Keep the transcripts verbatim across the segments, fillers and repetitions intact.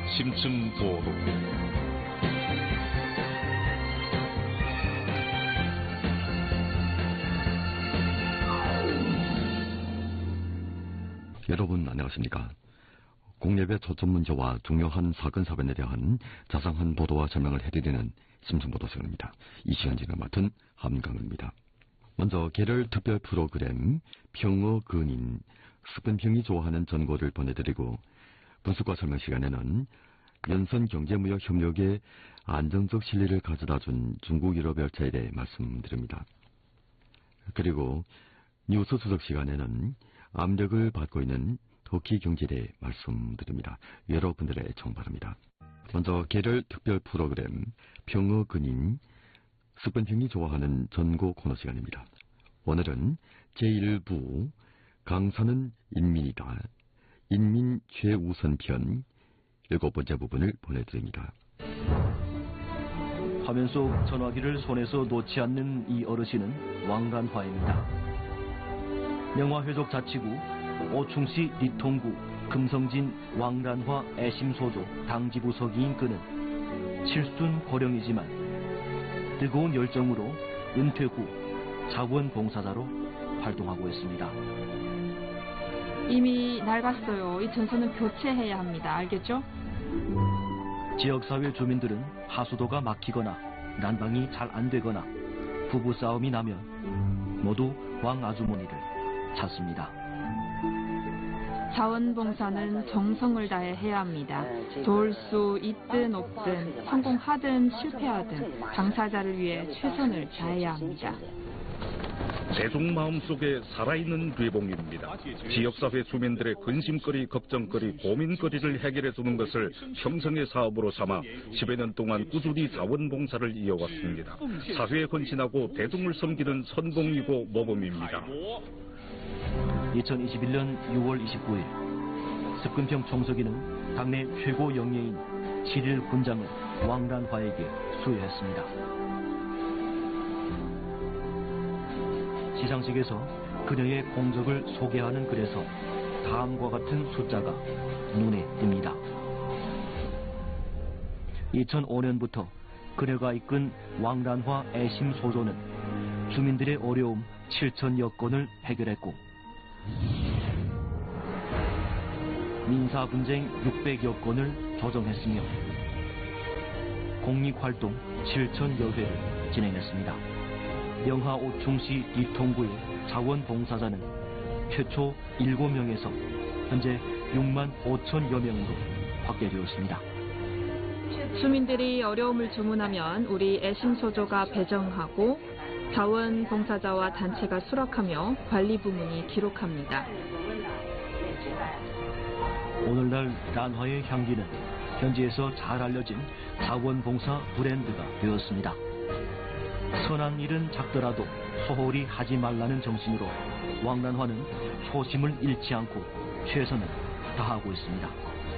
심층 보도. 여러분 안녕하십니까? 공예배 초점 문제와 중요한 사건 사변에 대한 자상한 보도와 설명을 해드리는 심층보도 시간입니다. 이 시간 진행을 맡은 함강은입니다. 먼저 계절 특별 프로그램 평어 근인 스푼평이 좋아하는 전고를 보내드리고, 분석과 설명 시간에는 연선 경제무역 협력의 안정적 실리를 가져다준 중국 유럽 열차에 대해 말씀드립니다. 그리고 뉴스 수석 시간에는 압력을 받고 있는 터키 경제에 대해 말씀드립니다. 여러분들의 애청 바랍니다. 먼저 계절 특별 프로그램 평어 근인 스푼평이 좋아하는 전고 코너 시간입니다. 오늘은 제일 부 강사는 인민이다. 인민 최우선편 일곱 번째 부분을 보내드립니다. 화면 속 전화기를 손에서 놓지 않는 이 어르신은 왕란화입니다. 명화회족 자치구 오충시 리통구 금성진 왕란화 애심소조 당지부서기인 그는 칠순 고령이지만 뜨거운 열정으로 은퇴 후 자원봉사자로 활동하고 있습니다. 이미 낡았어요. 이 전선은 교체해야 합니다. 알겠죠? 지역사회 주민들은 하수도가 막히거나 난방이 잘 안 되거나 부부싸움이 나면 모두 왕아주머니를 찾습니다. 자원봉사는 정성을 다해 해야 합니다. 도울 수 있든 없든 성공하든 실패하든 당사자를 위해 최선을 다해야 합니다. 대중 마음속에 살아있는 뇌봉입니다. 지역사회 주민들의 근심거리, 걱정거리, 고민거리를 해결해주는 것을 평생의 사업으로 삼아 십여 년 동안 꾸준히 자원봉사를 이어왔습니다. 사회에 헌신하고 대중을 섬기는 선봉이고 모범입니다. 이천이십일 년 유월 이십구일 습근평 총서기는 당내 최고 영예인 칠일 군장을 왕란화에게 수여했습니다. 시상식에서 그녀의 공적을 소개하는 글에서 다음과 같은 숫자가 눈에 띕니다. 이천오 년부터 그녀가 이끈 왕란화 애심소조는 주민들의 어려움 칠천여 건을 해결했고, 민사분쟁 육백여 건을 조정했으며 공익활동 칠천여 회를 진행했습니다. 영하 오충시 리통구의 자원봉사자는 최초 일곱 명에서 현재 육만 오천여 명으로 확대되었습니다. 주민들이 어려움을 주문하면 우리 애심소조가 배정하고 자원봉사자와 단체가 수락하며 관리부문이 기록합니다. 오늘날 란화의 향기는 현지에서 잘 알려진 자원봉사 브랜드가 되었습니다. 선한 일은 작더라도 소홀히 하지 말라는 정신으로 왕란화는 초심을 잃지 않고 최선을 다하고 있습니다.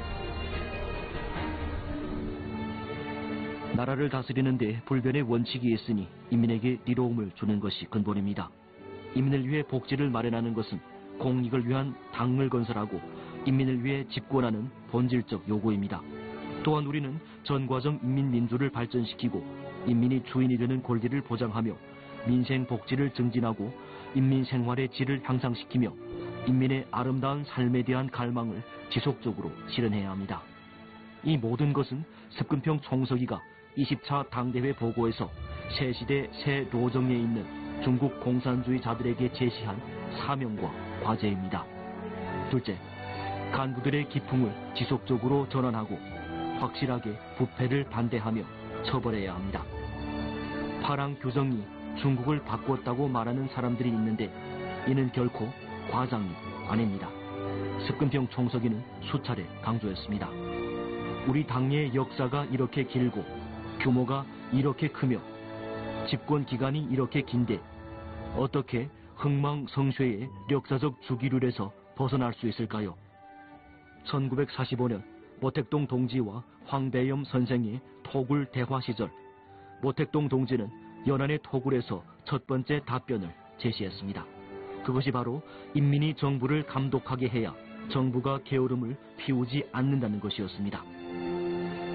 나라를 다스리는 데 불변의 원칙이 있으니 인민에게 이로움을 주는 것이 근본입니다. 인민을 위해 복지를 마련하는 것은 공익을 위한 당을 건설하고 인민을 위해 집권하는 본질적 요구입니다. 또한 우리는 전과정 인민민주를 발전시키고 인민이 주인이 되는 권리를 보장하며 민생 복지를 증진하고 인민 생활의 질을 향상시키며 인민의 아름다운 삶에 대한 갈망을 지속적으로 실현해야 합니다. 이 모든 것은 습근평 총서기가 이십 차 당대회 보고에서 새 시대 새 로정에 있는 중국 공산주의자들에게 제시한 사명과 과제입니다. 둘째, 간부들의 기풍을 지속적으로 전환하고 확실하게 부패를 반대하며 처벌해야 합니다. 파랑 규정이 중국을 바꿨다고 말하는 사람들이 있는데 이는 결코 과장이 아닙니다. 습근평 총서기는 수차례 강조했습니다. 우리 당의 역사가 이렇게 길고 규모가 이렇게 크며 집권 기간이 이렇게 긴데 어떻게 흥망성쇠의 역사적 주기율에서 벗어날 수 있을까요? 천구백사십오 년 모택동 동지와 황배염 선생의 토굴 대화 시절 모택동 동지는 연안의 토굴에서 첫 번째 답변을 제시했습니다. 그것이 바로 인민이 정부를 감독하게 해야 정부가 게으름을 피우지 않는다는 것이었습니다.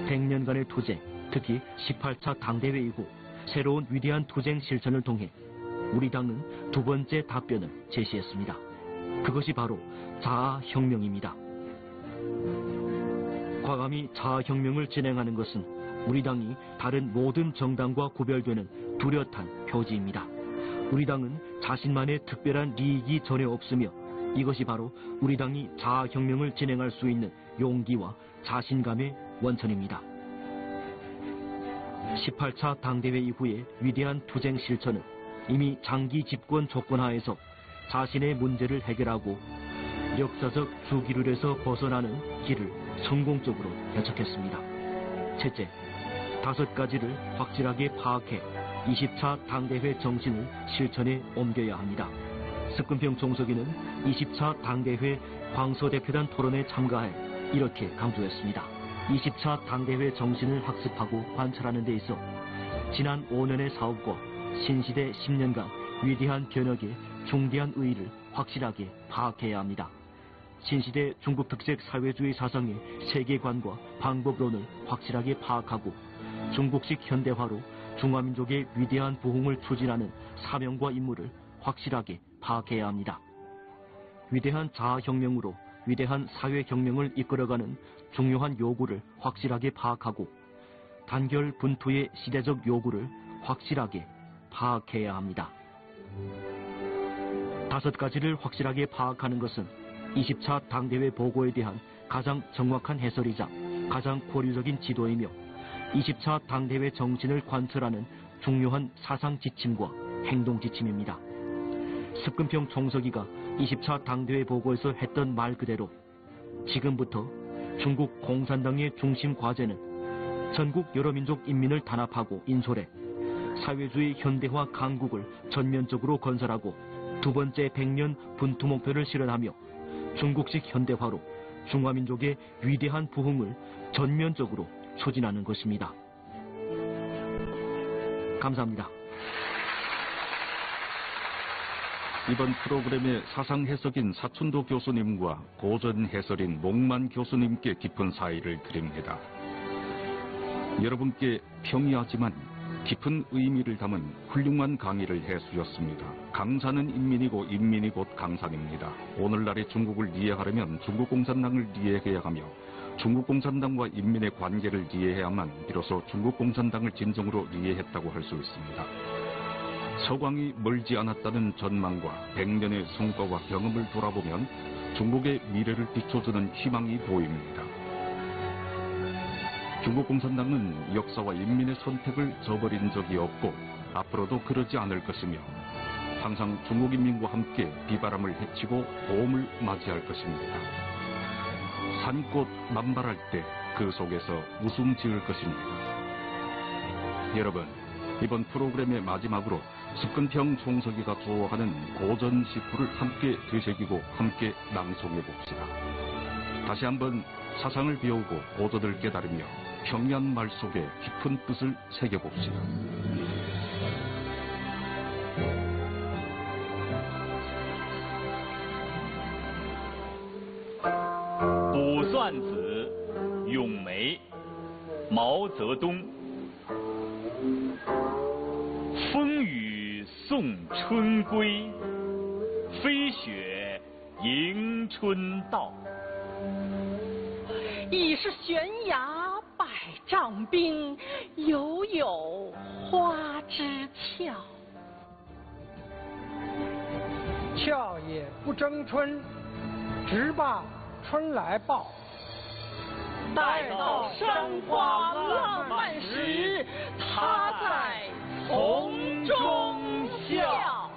백 년간의 투쟁, 특히 십팔 차 당대회 이후 새로운 위대한 투쟁 실천을 통해 우리 당은 두 번째 답변을 제시했습니다. 그것이 바로 자아혁명입니다. 과감히 자아혁명을 진행하는 것은 우리 당이 다른 모든 정당과 구별되는 뚜렷한 표지입니다. 우리 당은 자신만의 특별한利益 전혀 없으며 이것이 바로 우리 당이 자아혁명을 진행할 수 있는 용기와 자신감의 원천입니다. 십팔 차 당대회 이후의 위대한 투쟁 실천은 이미 장기 집권 조건 하에서 자신의 문제를 해결하고 역사적 주기율에서 벗어나는 길을 성공적으로 개척했습니다. 첫째, 다섯 가지를 확실하게 파악해 이십 차 당대회 정신을 실천에 옮겨야 합니다. 석근평 총서기는 이십 차 당대회 광서대표단 토론에 참가해 이렇게 강조했습니다. 이십 차 당대회 정신을 학습하고 관찰하는 데 있어 지난 오 년의 사업과 신시대 십 년간 위대한 변혁의 중대한 의의를 확실하게 파악해야 합니다. 신시대 중국 특색 사회주의 사상의 세계관과 방법론을 확실하게 파악하고 중국식 현대화로 중화민족의 위대한 부흥을 추진하는 사명과 임무를 확실하게 파악해야 합니다. 위대한 자아혁명으로 위대한 사회혁명을 이끌어가는 중요한 요구를 확실하게 파악하고 단결 분투의 시대적 요구를 확실하게 파악해야 합니다. 다섯 가지를 확실하게 파악하는 것은 이십 차 당대회 보고에 대한 가장 정확한 해설이자 가장 고려적인 지도이며 이십 차 당대회 정신을 관철하는 중요한 사상 지침과 행동 지침입니다. 석근평 총서기가 이십 차 당대회 보고에서 했던 말 그대로 지금부터 중국 공산당의 중심 과제는 전국 여러 민족 인민을 단합하고 인솔해 사회주의 현대화 강국을 전면적으로 건설하고 두 번째 백 년 분투 목표를 실현하며 중국식 현대화로 중화민족의 위대한 부흥을 전면적으로 추진하는 것입니다. 감사합니다. 이번 프로그램의 사상 해석인 사춘도 교수님과 고전 해설인 목만 교수님께 깊은 사의를 드립니다. 여러분께 평이하지만 깊은 의미를 담은 훌륭한 강의를 해주셨습니다. 강사는 인민이고 인민이 곧 강산입니다. 오늘날의 중국을 이해하려면 중국 공산당을 이해해야 하며 중국 공산당과 인민의 관계를 이해해야만 비로소 중국 공산당을 진정으로 이해했다고 할 수 있습니다. 서광이 멀지 않았다는 전망과 백 년의 성과와 경험을 돌아보면 중국의 미래를 비춰주는 희망이 보입니다. 중국 공산당은 역사와 인민의 선택을 저버린 적이 없고 앞으로도 그러지 않을 것이며 항상 중국 인민과 함께 비바람을 헤치고 봄을 맞이할 것입니다. 산꽃 만발할 때 그 속에서 웃음 지을 것입니다. 여러분, 이번 프로그램의 마지막으로 석근평 총서기가 좋아하는 고전 시푸를 함께 되새기고 함께 낭송해 봅시다. 다시 한번 사상을 배우고 고전을 깨달으며 평이한 말 속에 깊은 뜻을 새겨봅시다. 卜算子、咏梅、毛泽东。风雨送春归，飞雪迎春到。 已是悬崖百丈冰，犹有花枝俏。 俏也不争春，直把春来报。 待到山花浪漫时，他在丛中笑。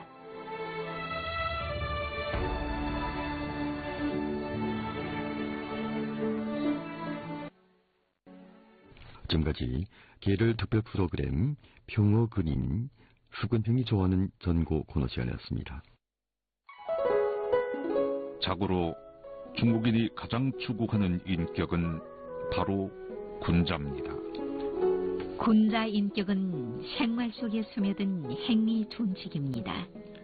지금까지 계를 특별 프로그램 평어 그림 석근평이 좋아하는 전고 코너 시간이었습니다. 자고로 중국인이 가장 추구하는 인격은 바로 군자입니다. 군자 인격은 생활 속에 스며든 행위 존칙입니다.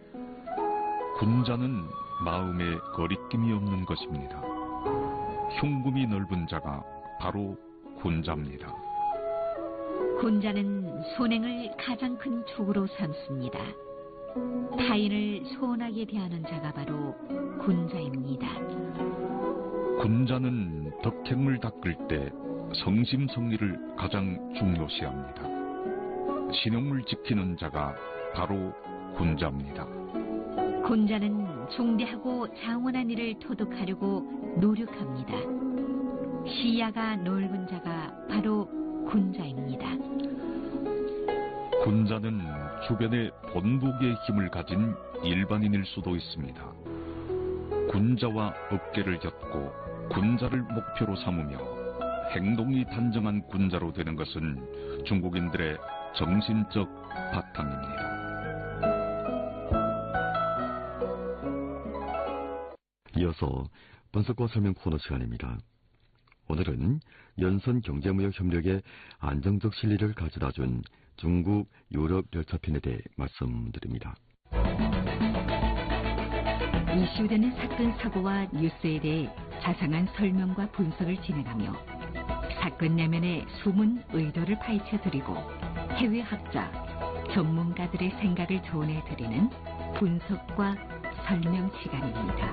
군자는 마음에 거리낌이 없는 것입니다. 흉금이 넓은 자가 바로 군자입니다. 군자는 손행을 가장 큰 축으로 삼습니다. 타인을 소원하게 대하는 자가 바로 군자입니다. 군자는 덕행을 닦을 때 성심성의를 가장 중요시합니다. 신용을 지키는 자가 바로 군자입니다. 군자는 중대하고 장원한 일을 토득하려고 노력합니다. 시야가 넓은 자가 바로 군자입니다. 군자는 주변에 본보기의 힘을 가진 일반인일 수도 있습니다. 군자와 업계를 엮고 군자를 목표로 삼으며 행동이 단정한 군자로 되는 것은 중국인들의 정신적 바탕입니다. 이어서 분석과 설명 코너 시간입니다. 오늘은 연선 경제무역 협력의 안정적 실리를 가져다준 중국 유럽 열차편에 대해 말씀드립니다. 이슈되는 사건 사고와 뉴스에 대해 자상한 설명과 분석을 진행하며 사건 내면의 숨은 의도를 파헤쳐드리고 해외 학자, 전문가들의 생각을 조언해드리는 분석과 설명 시간입니다.